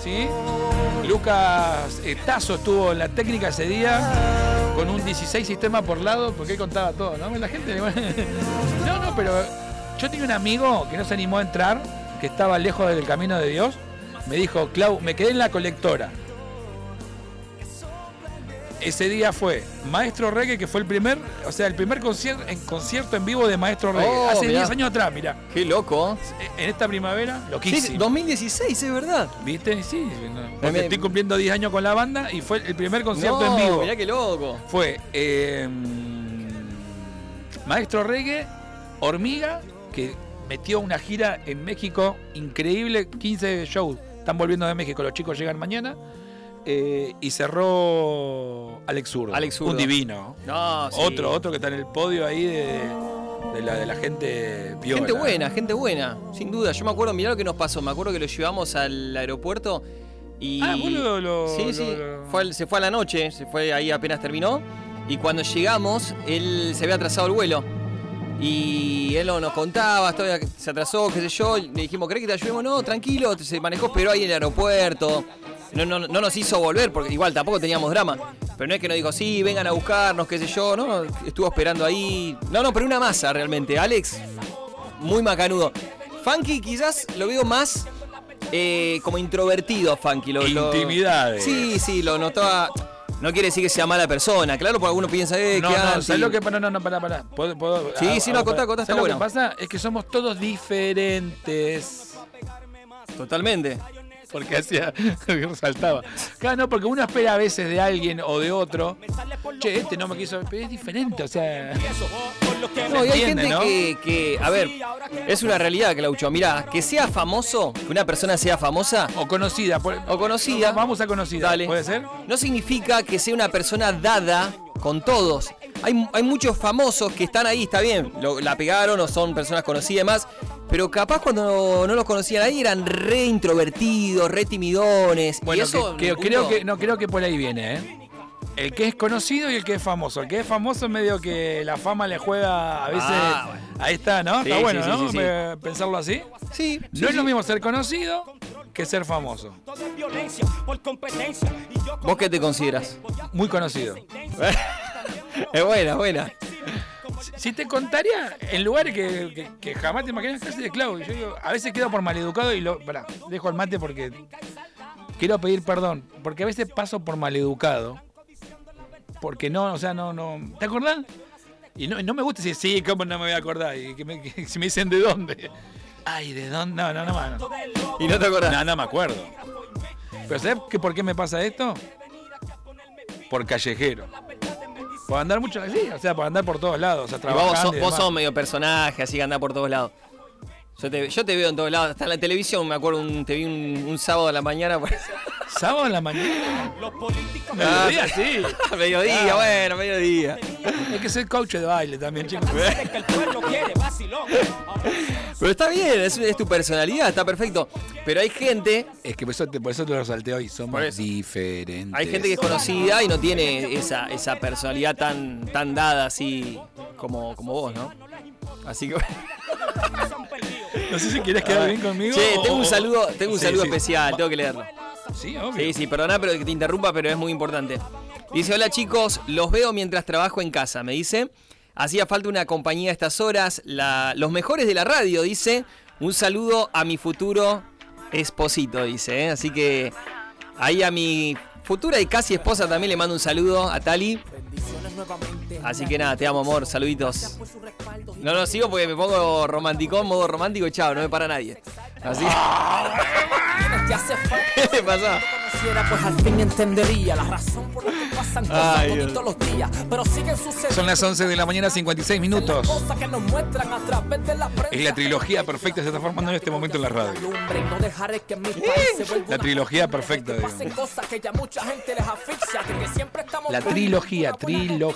¿sí? Lucas Tazo estuvo en la técnica ese día con un 16 sistema por lado, porque él contaba todo, ¿no? La gente... No, pero yo tenía un amigo que no se animó a entrar, que estaba lejos del camino de Dios. Me dijo, Clau, me quedé en la colectora. Ese día fue Maestro Reggae, que fue el primer concierto en vivo de Maestro Reggae. Hace 10 años atrás, mirá. Qué loco. En esta primavera, loquísimo. Sí, 2016, es verdad. ¿Viste? Sí. Porque estoy cumpliendo 10 años con la banda y fue el primer concierto en vivo. Mirá qué loco. Fue Maestro Reggae, Hormiga, que metió una gira en México increíble, 15 shows. Están volviendo de México, los chicos llegan mañana. Y cerró Alex Zurdo. Un divino. No, sí. Otro que está en el podio ahí de la gente piola. Gente buena, sin duda. Yo me acuerdo, mirá lo que nos pasó. Me acuerdo que lo llevamos al aeropuerto y... Se fue a la noche, se fue ahí apenas terminó. Y cuando llegamos, él se había atrasado el vuelo. Y él nos contaba, se atrasó, qué sé yo. Le dijimos, ¿querés que te ayudemos? No, tranquilo, se manejó, pero ahí en el aeropuerto. No nos hizo volver, porque igual tampoco teníamos drama. Pero no es que nos dijo, sí, vengan a buscarnos, qué sé yo. No, estuvo esperando ahí. No, pero una masa realmente. Alex, muy macanudo. Funky quizás lo veo más como introvertido, Funky. Intimidades. Sí, lo notaba. No quiere decir que sea mala persona, claro, porque alguno piensa, ¿sabes lo que pasa? No, pará. ¿Puedo? Acotá, está bueno. Lo que pasa es que somos todos diferentes. Totalmente. Porque hacía, resaltaba. Claro, no, porque uno espera a veces de alguien o de otro. Che, este no me quiso, pero es diferente, o sea. No, y hay gente, ¿no? que, a ver, es una realidad, Claucho. Mirá, que sea famoso, que una persona sea famosa. O conocida. Vamos a conocida. Dale. ¿Puede ser? No significa que sea una persona dada con todos. Hay muchos famosos que están ahí, está bien, la pegaron o son personas conocidas y demás. Pero capaz cuando no los conocían ahí eran re introvertidos, re timidones. Bueno, y eso creo que por ahí viene, ¿eh? El que es conocido y el que es famoso. El que es famoso medio que la fama le juega a veces. Bueno. Ahí está, ¿no? Sí, está bueno, ¿no? Sí. Pensarlo así. Sí. No es lo mismo ser conocido que ser famoso. ¿Vos qué te consideras? Muy conocido. Es buena. Si te contaría en lugares que jamás te imaginas, casi de Clau. Yo digo, a veces quedo por maleducado y dejo el mate porque quiero pedir perdón. Porque a veces paso por maleducado. Porque no. ¿Te acordás? Y no me gusta decir, sí, ¿cómo no me voy a acordar? Y que si me dicen de dónde. Ay, ¿de dónde? No. ¿Y no te acordás? No me acuerdo. Pero ¿sabés por qué me pasa esto? Por callejero. Por andar mucho así, por andar por todos lados, trabajando. Vos sos medio personaje, así que andás por todos lados. Yo te veo en todos lados, hasta en la televisión, me acuerdo, te vi un sábado a la mañana. ¿Sábado a la mañana? Mediodía, sí. Mediodía. Hay que ser coach de baile también, chicos. Pero está bien, es tu personalidad, está perfecto. Pero hay gente... Es que por eso te lo salté hoy, somos diferentes. Hay gente que es conocida y no tiene esa personalidad tan dada así como vos, ¿no? Así que... No sé si quieres quedar bien conmigo. Che, tengo un saludo especial, tengo que leerlo. Sí, obvio. Sí, perdona pero que te interrumpa, pero es muy importante. Dice, hola chicos, los veo mientras trabajo en casa, me dice. Hacía falta una compañía a estas horas, los mejores de la radio, dice. Un saludo a mi futuro esposito, dice. Así que ahí a mi futura y casi esposa también le mando un saludo a Tali. Así que nada, te amo, amor, saluditos. No sigo porque me pongo romanticón, modo romántico y chao, no me para nadie. Así ¿qué te pasa? Pues al fin entendería la razón por la que pasan cosas todos los días, pero siguen sucediendo. Son las 11 de la mañana, 56 minutos. Es la trilogía perfecta, se está formando en este momento en la radio. La trilogía perfecta, digamos. La trilogía.